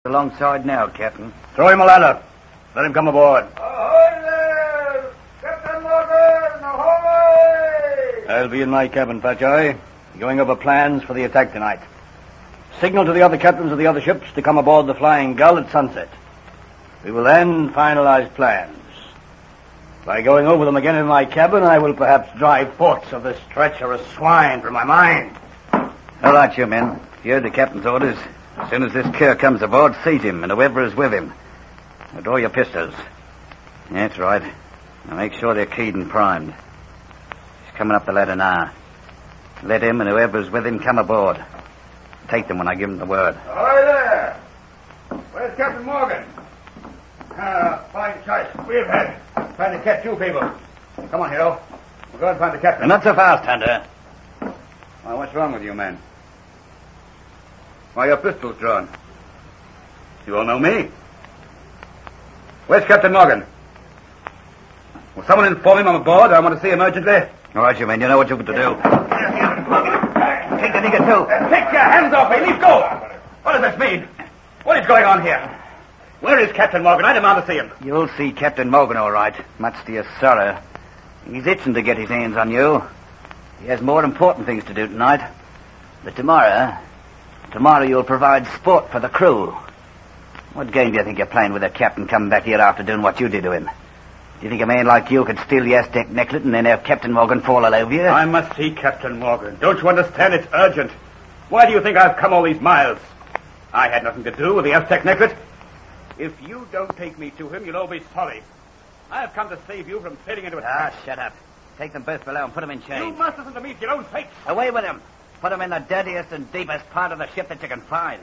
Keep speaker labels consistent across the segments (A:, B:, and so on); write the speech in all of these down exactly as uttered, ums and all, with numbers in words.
A: Alongside now, Captain.
B: Throw him a ladder. Let him come aboard.
C: Ahoy there! Captain Morgan, ahoy!
B: I'll be in my cabin, Fatjoy, going over plans for the attack tonight. Signal to the other captains of the other ships to come aboard the Flying Gull at sunset. We will then finalize plans. By going over them again in my cabin, I will perhaps drive thoughts of this treacherous swine from my mind.
A: All right, you men. You heard the captain's orders. As soon as this cur comes aboard, seize him and whoever is with him. Now draw your pistols. That's right. Now make sure they're keyed and primed. He's coming up the ladder now. Let him and whoever is with him come aboard. Take them when I give them the word.
C: Ahoy there! Where's Captain Morgan? Ah, fine choice. We've had trying to catch you people. Come on, Hero. We'll go and find the captain.
B: Not so fast, Hunter.
C: Why, what's wrong with you, men? Why are your pistols drawn? You all know me. Where's Captain Morgan? Will someone inform him I'm aboard? I want to see him urgently.
A: All right, you men. You know what you've got to do. Take the nigger, too.
C: Uh, take your hands off me. Leave go. What does this mean? What is going on here? Where is Captain Morgan? I demand to see him.
A: You'll see Captain Morgan, all right. Much to your sorrow. He's itching to get his hands on you. He has more important things to do tonight. But tomorrow... Tomorrow you'll provide sport for the crew. What game do you think you're playing with a captain coming back here after doing what you did to him? Do you think a man like you could steal the Aztec necklet and then have Captain Morgan fall all over you?
C: I must see Captain Morgan. Don't you understand? It's urgent. Why do you think I've come all these miles? I had nothing to do with the Aztec necklet. If you don't take me to him, you'll all be sorry. I have come to save you from fading into a
A: Ah,
C: trap.
A: shut up. Take them both below and put them in
C: You
A: chains.
C: must listen to me for your own sake.
A: Away with them. Put them in the dirtiest and deepest part of the ship that you can find.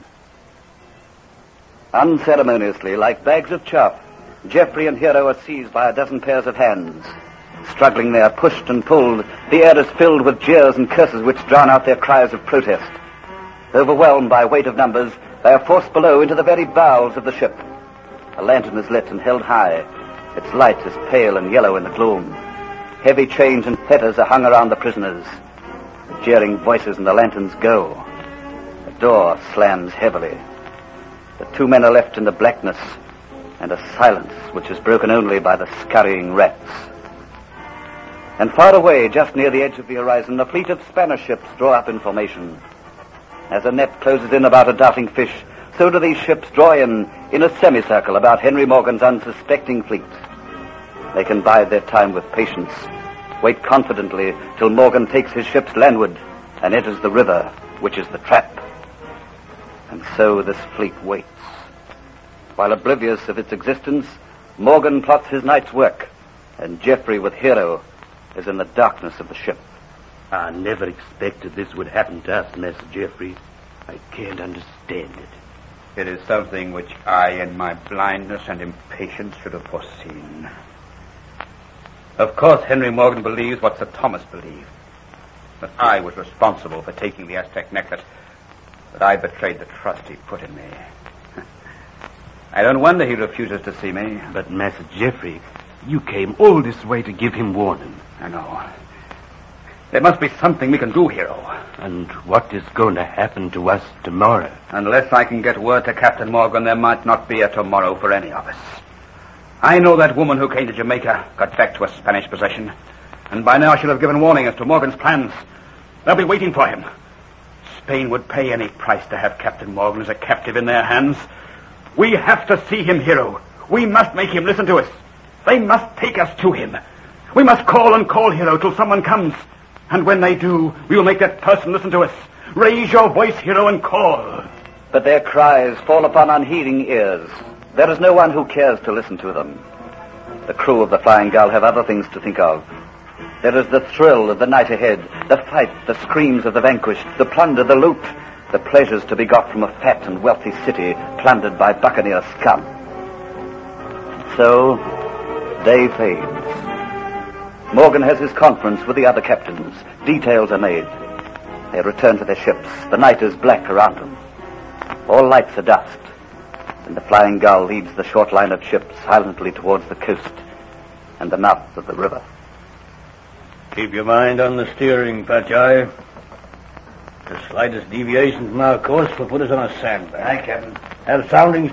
A: Unceremoniously, like bags of chaff, Geoffrey and Hero are seized by a dozen pairs of hands. Struggling there, pushed and pulled, the air is filled with jeers and curses which drown out their cries of protest. Overwhelmed by weight of numbers, they are forced below into the very bowels of the ship. A lantern is lit and held high. Its light is pale and yellow in the gloom. Heavy chains and fetters are hung around the prisoners. The jeering voices and the lanterns go. The door slams heavily. The two men are left in the blackness and a silence which is broken only by the scurrying rats. And far away, just near the edge of the horizon, a fleet of Spanish ships draw up in formation. As a net closes in about a darting fish, so do these ships draw in, in a semicircle about Henry Morgan's unsuspecting fleet. They can bide their time with patience, wait confidently till Morgan takes his ships landward and enters the river, which is the trap. And so this fleet waits. While oblivious of its existence, Morgan plots his night's work, and Geoffrey with Hero is in the darkness of the ship.
B: I never expected this would happen to us, Master Geoffrey. I can't understand it.
C: It is something which I, in my blindness and impatience, should have foreseen. Of course, Henry Morgan believes what Sir Thomas believed. That I was responsible for taking the Aztec necklet. That I betrayed the trust he put in me. I don't wonder he refuses to see me.
B: But, Master Geoffrey, you came all this way to give him warning.
C: I know. There must be something we can do, Hero.
B: And what is going to happen to us tomorrow?
C: Unless I can get word to Captain Morgan, there might not be a tomorrow for any of us. I know that woman who came to Jamaica got back to a Spanish possession. And by now she'll have given warning as to Morgan's plans. They'll be waiting for him. Spain would pay any price to have Captain Morgan as a captive in their hands. We have to see him, Hero. We must make him listen to us. They must take us to him. We must call and call, Hero, till someone comes. And when they do, we will make that person listen to us. Raise your voice, Hero, and call.
A: But their cries fall upon unheeding ears. There is no one who cares to listen to them. The crew of the Flying Gull have other things to think of. There is the thrill of the night ahead, the fight, the screams of the vanquished, the plunder, the loot, the pleasures to be got from a fat and wealthy city plundered by buccaneer scum. So, day fades. Morgan has his conference with the other captains. Details are made. They return to their ships. The night is black around them. All lights are dust. And the Flying Gull leads the short line of ships silently towards the coast and the mouth of the river.
B: Keep your mind on the steering, Fatjoy. The slightest deviation from our course will put us on a sandbag.
A: Aye, Captain.
B: Have soundings